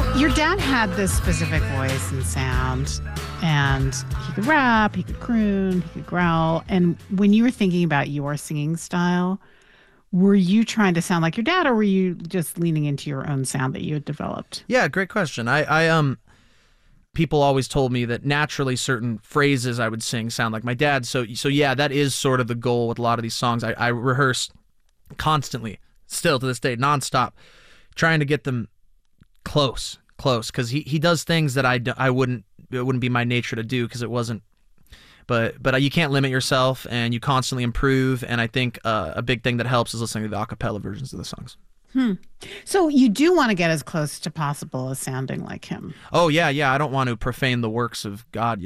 Your dad had this specific voice and sound, and he could rap, he could croon, he could growl. And when you were thinking about your singing style, were you trying to sound like your dad, or were you just leaning into your own sound that you had developed? Yeah, great question. People always told me that naturally certain phrases I would sing sound like my dad. So yeah, that is sort of the goal with a lot of these songs. I rehearse constantly, still to this day, nonstop, trying to get them close, because he does things that it wouldn't be my nature to do, because it wasn't. But you can't limit yourself, and you constantly improve. And I think a big thing that helps is listening to the a cappella versions of the songs. So you do want to get as close to possible as sounding like him. Oh yeah. I don't want to profane the works of God.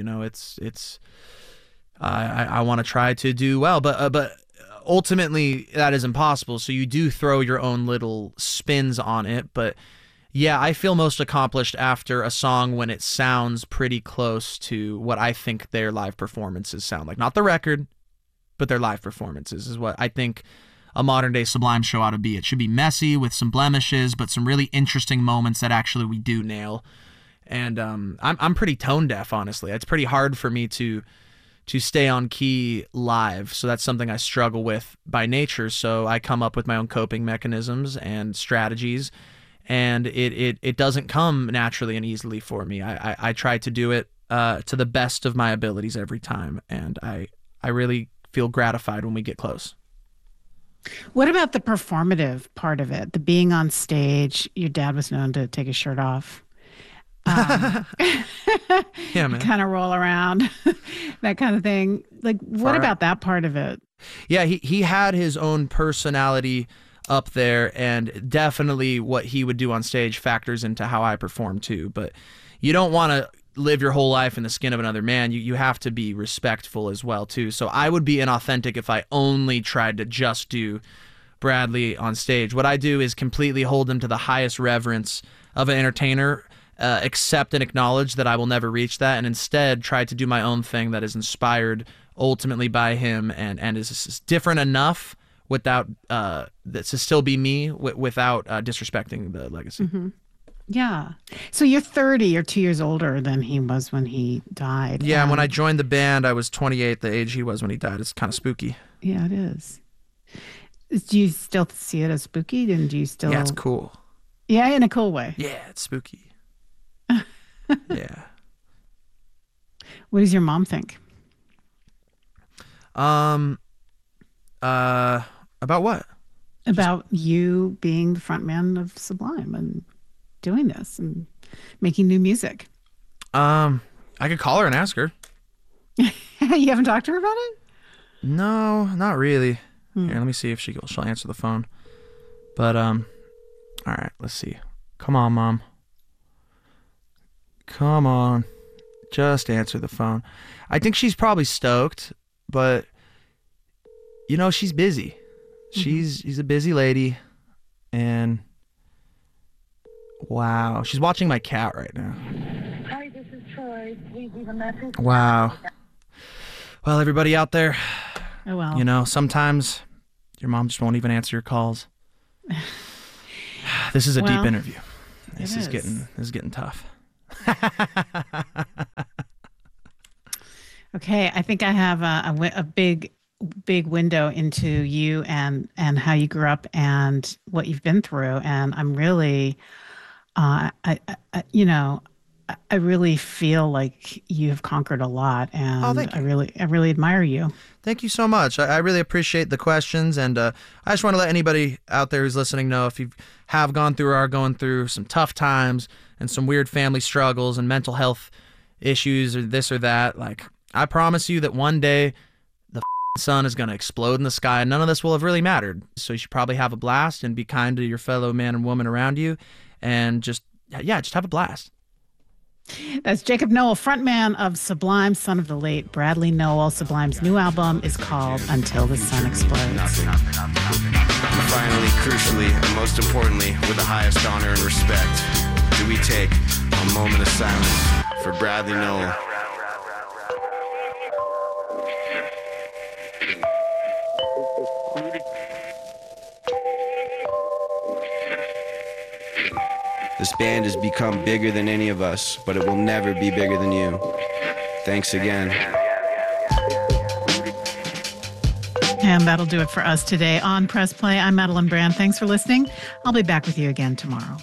I want to try to do well, but ultimately that is impossible. So you do throw your own little spins on it, but. Yeah, I feel most accomplished after a song when it sounds pretty close to what I think their live performances sound like. Not the record, but their live performances is what I think a modern-day Sublime show ought to be. It should be messy with some blemishes, but some really interesting moments that actually we do nail. And I'm pretty tone-deaf, honestly. It's pretty hard for me to stay on key live, so that's something I struggle with by nature. So I come up with my own coping mechanisms and strategies, and it doesn't come naturally and easily for me. I try to do it to the best of my abilities every time, and I really feel gratified when we get close. What about the performative part of it? The being on stage, your dad was known to take his shirt off. Yeah, man. Kind of roll around, that kind of thing. Like, what about that part of it? Yeah, he had his own personality up there, and definitely what he would do on stage factors into how I perform too. But you don't want to live your whole life in the skin of another man. You have to be respectful as well too. So I would be inauthentic if I only tried to just do Bradley on stage. What I do is completely hold him to the highest reverence of an entertainer, accept and acknowledge that I will never reach that, and instead try to do my own thing that is inspired ultimately by him and is different enough without that to still be me without disrespecting the legacy. Mm-hmm. Yeah. So you're 30, you're 2 years older than he was when he died. Yeah, and when I joined the band, I was 28, the age he was when he died. It's kind of spooky. Yeah, it is. Do you still see it as spooky? And do you still... Yeah, it's cool. Yeah, in a cool way. Yeah, it's spooky. Yeah. What does your mom think? About what? About you being the front man of Sublime and doing this and making new music. I could call her and ask her. You haven't talked to her about it? No, not really. Here, let me see if she'll answer the phone. But all right, let's see. Come on, Mom. Come on. Just answer the phone. I think she's probably stoked, but she's busy. She's a busy lady, and wow, she's watching my cat right now. Hi, this is Troy. Please leave a message. Wow. Well, everybody out there, oh well. Sometimes your mom just won't even answer your calls. This is a deep interview. This is getting tough. Okay, I think I have a big window into you and how you grew up and what you've been through, and I'm really, I really feel like you've conquered a lot, and thank you. I really admire you. Thank you so much. I really appreciate the questions, and I just want to let anybody out there who's listening know if you have gone through or are going through some tough times and some weird family struggles and mental health issues or this or that, like, I promise you that one day the sun is going to explode in the sky and none of this will have really mattered. So you should probably have a blast and be kind to your fellow man and woman around you, and just have a blast. That's Jacob Noel, frontman of Sublime, son of the late Bradley Noel. Sublime's new album is called Until the Sun Explodes. Finally, crucially, and most importantly, with the highest honor and respect, do we take a moment of silence for Bradley Noel. This band has become bigger than any of us, but it will never be bigger than you. Thanks again. And that'll do it for us today on Press Play. I'm Madeline Brand. Thanks for listening. I'll be back with you again tomorrow.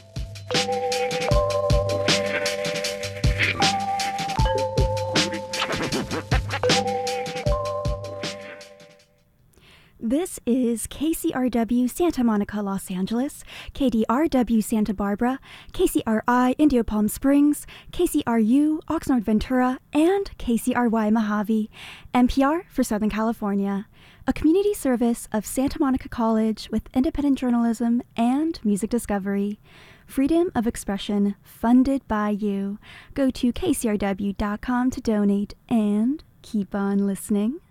This is KCRW Santa Monica, Los Angeles, KDRW Santa Barbara, KCRI Indio Palm Springs, KCRU Oxnard Ventura, and KCRY Mojave, NPR for Southern California, a community service of Santa Monica College with independent journalism and music discovery. Freedom of expression funded by you. Go to kcrw.com to donate and keep on listening.